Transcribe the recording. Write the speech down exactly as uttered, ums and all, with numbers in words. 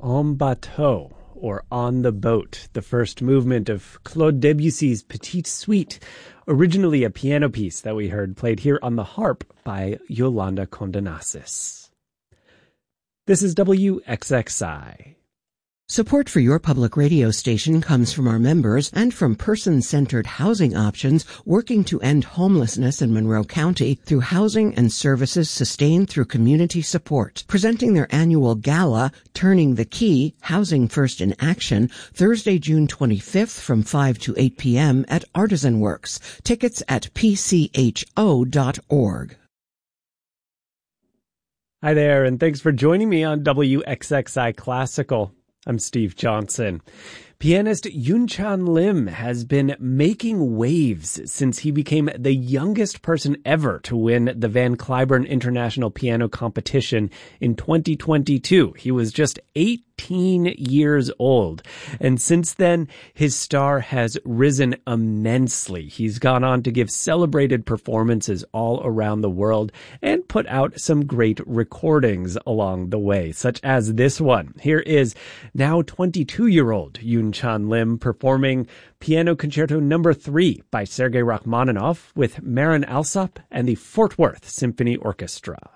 En Bateau, or On the Boat, the first movement of Claude Debussy's Petite Suite, originally a piano piece that we heard played here on the harp by Yolanda Condenasis. This is W X X I. Support for your public radio station comes from our members and from person-centered housing options working to end homelessness in Monroe County through housing and services sustained through community support. Presenting their annual gala, Turning the Key, Housing First in Action, Thursday, June twenty-fifth from five to eight p.m. at Artisan Works. Tickets at p c h o dot org. Hi there, and thanks for joining me on W X X I Classical. I'm Steve Johnson. Pianist Yoon-Chan Lim has been making waves since he became the youngest person ever to win the Van Cliburn International Piano Competition in twenty twenty-two. He was just eighteen years old. And since then, his star has risen immensely. He's gone on to give celebrated performances all around the world and put out some great recordings along the way, such as this one. Here is now twenty-two-year-old Yoon-Chan Lim performing Piano Concerto Number three by Sergei Rachmaninoff with Marin Alsop and the Fort Worth Symphony Orchestra.